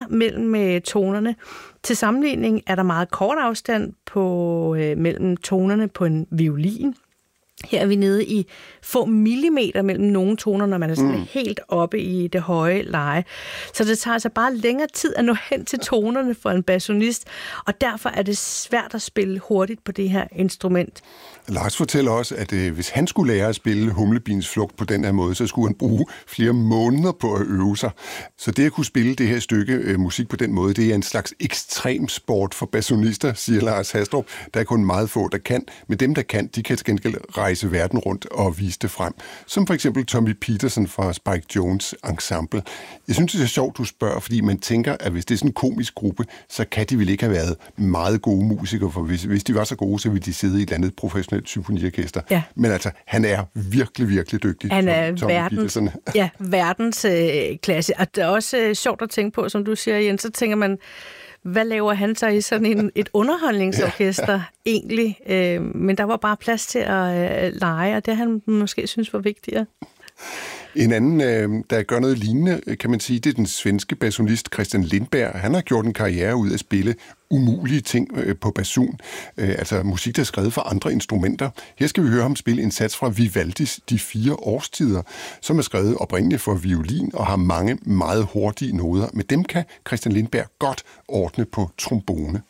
mellem tonerne. Til sammenligning er der meget kort afstand mellem tonerne på en violin. Her er vi nede i få millimeter mellem nogle toner, når man er sådan helt oppe i det høje leje. Så det tager altså bare længere tid at nå hen til tonerne for en basunist, og derfor er det svært at spille hurtigt på det her instrument. Lars fortæller også, at hvis han skulle lære at spille Humlebins flugt på den her måde, så skulle han bruge flere måneder på at øve sig. Så det at kunne spille det her stykke musik på den måde, det er en slags ekstrem sport for basunister, siger Lars Hastrup. Der er kun meget få, der kan, men dem, der kan, de kan til gengæld rejse verden rundt og vise det frem. Som for eksempel Tommy Peterson fra Spike Jones Ensemble. Jeg synes, det er sjovt, du spørger, fordi man tænker, at hvis det er sådan en komisk gruppe, så kan de vel ikke have været meget gode musikere, for hvis de var så gode, så ville de sidde i et eller andet professionelt symfoniorkester. Ja. Men altså, han er virkelig, virkelig dygtig. Han er verdens klasse. Og det er også sjovt at tænke på, som du siger, Jens, så tænker man, hvad laver han så i sådan et underholdningsorkester egentlig? Men der var bare plads til at lege, og det han måske synes var vigtigere. En anden, der gør noget lignende, kan man sige, det er den svenske basunist Christian Lindberg. Han har gjort en karriere ud af at spille umulige ting på basun, altså musik, der er skrevet for andre instrumenter. Her skal vi høre ham spille en sats fra Vivaldis De 4 årstider, som er skrevet oprindeligt for violin og har mange meget hurtige noder. Med dem kan Christian Lindberg godt ordne på trombone.